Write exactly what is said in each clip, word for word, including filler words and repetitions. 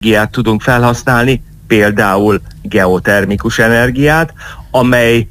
energiát tudunk felhasználni, például geotermikus energiát, amely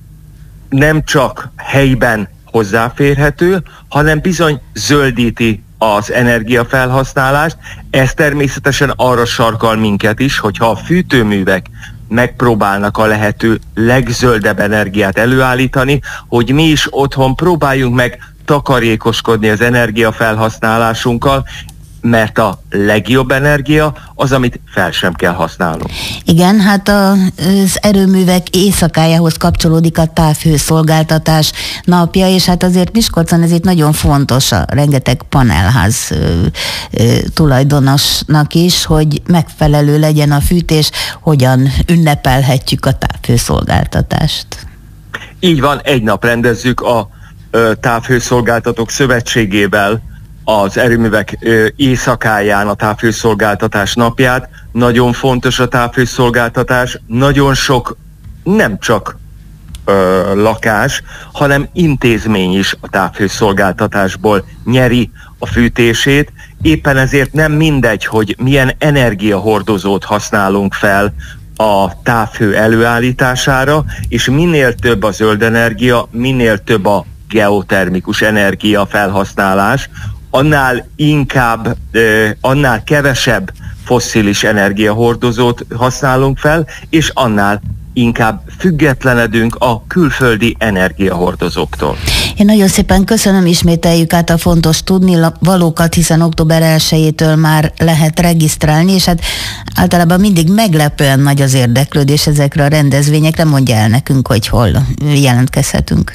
nem csak helyben hozzáférhető, hanem bizony zöldíti az energiafelhasználást. Ez természetesen arra sarkal minket is, hogyha a fűtőművek megpróbálnak a lehető legzöldebb energiát előállítani, hogy mi is otthon próbáljunk meg takarékoskodni az energiafelhasználásunkkal, mert a legjobb energia az, amit fel sem kell használnunk. Igen, hát az erőművek éjszakájához kapcsolódik a távhőszolgáltatás napja, és hát azért Miskolcon ez itt nagyon fontos a rengeteg panelház ö, ö, tulajdonosnak is, hogy megfelelő legyen a fűtés, hogyan ünnepelhetjük a távhőszolgáltatást. Így van, egy nap rendezzük a ö, Távhőszolgáltatók Szövetségével az erőművek ö, éjszakáján a távhőszolgáltatás napját. Nagyon fontos a távhőszolgáltatás, nagyon sok, nem csak ö, lakás, hanem intézmény is a távhőszolgáltatásból nyeri a fűtését. Éppen ezért nem mindegy, hogy milyen energiahordozót használunk fel a távhő előállítására, és minél több a zöld energia, minél több a geotermikus energia felhasználás, annál inkább, eh, annál kevesebb fosszilis energiahordozót használunk fel, és annál inkább függetlenedünk a külföldi energiahordozóktól. Én nagyon szépen köszönöm, ismételjük át a fontos tudnivalókat, hiszen október elsejétől már lehet regisztrálni, és hát általában mindig meglepően nagy az érdeklődés ezekre a rendezvényekre. Mondja el nekünk, hogy hol jelentkezhetünk.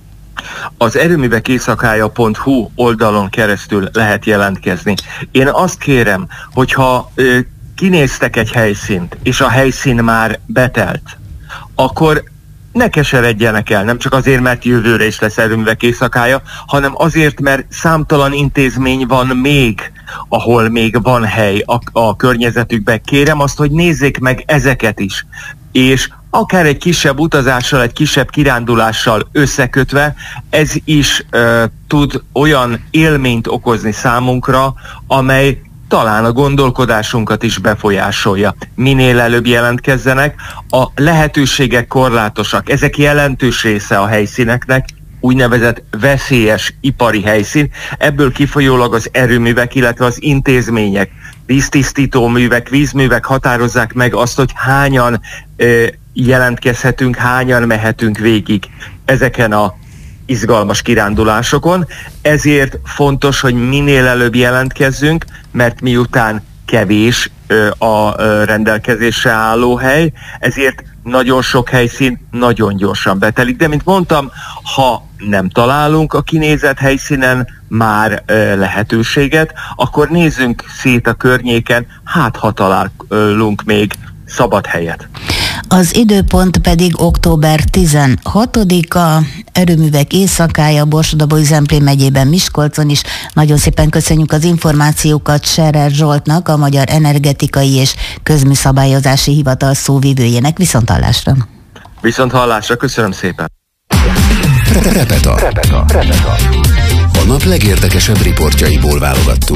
Az erőművek éjszakája pont hu oldalon keresztül lehet jelentkezni. Én azt kérem, hogyha ö, kinéztek egy helyszínt, és a helyszín már betelt, akkor ne keseredjenek el, nem csak azért, mert jövőre is lesz erőművek éjszakája, hanem azért, mert számtalan intézmény van még, ahol még van hely a, a környezetükben. Kérem azt, hogy nézzék meg ezeket is, és akár egy kisebb utazással, egy kisebb kirándulással összekötve, ez is uh, tud olyan élményt okozni számunkra, amely talán a gondolkodásunkat is befolyásolja. Minél előbb jelentkezzenek, a lehetőségek korlátosak, ezek jelentős része a helyszíneknek, úgynevezett veszélyes ipari helyszín, ebből kifolyólag az erőművek, illetve az intézmények, víztisztító művek, vízművek határozzák meg azt, hogy hányan ö, jelentkezhetünk, hányan mehetünk végig ezeken a izgalmas kirándulásokon. Ezért fontos, hogy minél előbb jelentkezzünk, mert miután kevés ö, a ö, rendelkezésre álló hely, ezért nagyon sok helyszín nagyon gyorsan betelik. De mint mondtam, ha nem találunk a kinézett helyszínen már ö, lehetőséget, akkor nézzünk szét a környéken, hát ha találunk még szabad helyet. Az időpont pedig október tizenhatodika, erőművek éjszakája, Borsod-Abaúj-Zemplén megyében, Miskolcon is. Nagyon szépen köszönjük az információkat Scherer Zsoltnak, a Magyar Energetikai és Közműszabályozási Hivatal szóvivőjének. Viszonthallásra! Viszonthallásra, köszönöm szépen! Repeta. Repeta. Repeta. A nap legérdekesebb riportjaiból válogattuk.